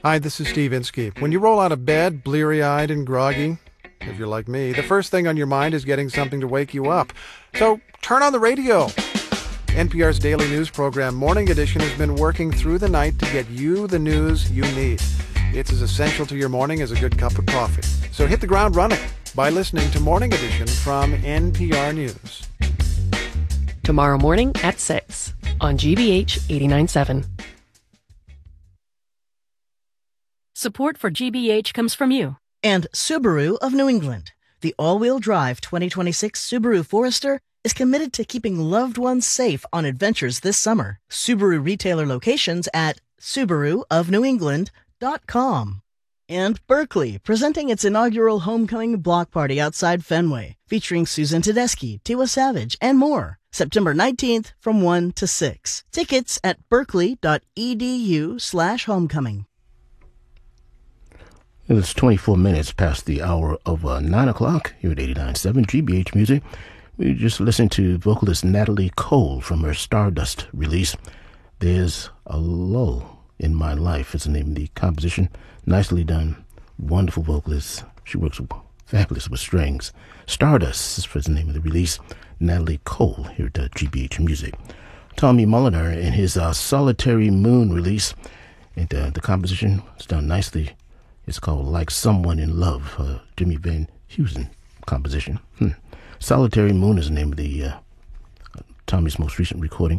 Hi, this is Steve Inskeep. When you roll out of bed, bleary-eyed and groggy, if you're like me, the first thing on your mind is getting something to wake you up. So turn on the radio. NPR's daily news program, Morning Edition, has been working through the night to get you the news you need. It's as essential to your morning as a good cup of coffee. So hit the ground running by listening to Morning Edition from NPR News. Tomorrow morning at 6 on GBH 89.7. Support for GBH comes from you. And Subaru of New England. The all-wheel drive 2026 Subaru Forester is committed to keeping loved ones safe on adventures this summer. Subaru retailer locations at SubaruofNewEngland.com. And Berkeley, presenting its inaugural homecoming block party outside Fenway, featuring Susan Tedeschi, Tiwa Savage, and more. September 19th from 1 to 6. Tickets at berkeley.edu/homecoming. It's 24 minutes past the hour of 9 o'clock here at 89.7 GBH Music. We just listened to vocalist Natalie Cole from her Stardust release. There's a Lull in My Life is the name of the composition. Nicely done. Wonderful vocalist. She works fabulous with strings. Stardust is the name of the release. Natalie Cole here at GBH Music. Tommy Mulliner in his Solitary Moon release. And the composition is done nicely. It's called Like Someone in Love, Jimmy Van Heusen composition. Solitary Moon is the name of the Tommy's most recent recording,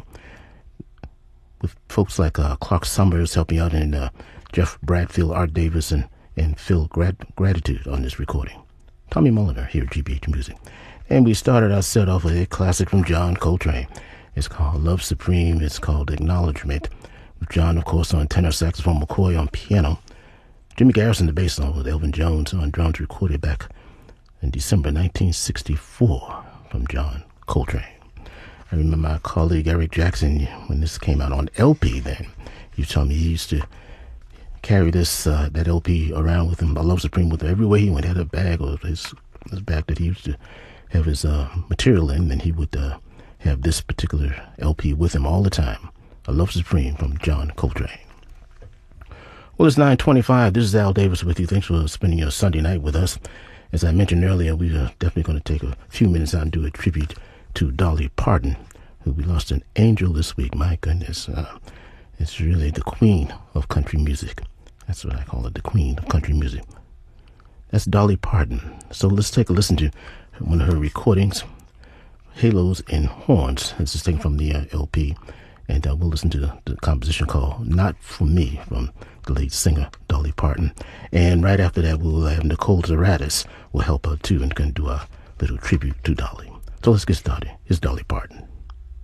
with folks like Clark Summers helping out, and Jeff Bradfield, Art Davis, and Phil Gratitude on this recording. Tommy Mulliner here at GBH Music. And we started our set off with a classic from John Coltrane. It's called Love Supreme. It's called Acknowledgement, with John, of course, on tenor saxophone, McCoy on piano, Jimmy Garrison, the bass song, with Elvin Jones on drums, recorded back in December 1964 from John Coltrane. I remember my colleague Eric Jackson, when this came out on LP then, he told me he used to carry this that LP around with him, I Love Supreme, with him everywhere he went. He had a bag, or his bag that he used to have his material in, and he would have this particular LP with him all the time. I Love Supreme from John Coltrane. Well, it's 9:25. This is Al Davis with you. Thanks for spending your Sunday night with us. As I mentioned earlier, we are definitely going to take a few minutes out and do a tribute to Dolly Parton, who we lost an angel this week. My goodness. It's really the queen of country music. That's what I call it, the queen of country music. That's Dolly Parton. So let's take a listen to one of her recordings, Halos and Horns. This is taken from the LP. And we'll listen to the composition called Not For Me from the late singer Dolly Parton. And right after that, we'll have Nicole Zaratis will help her too, and can do a little tribute to Dolly. So let's get started. Here's Dolly Parton.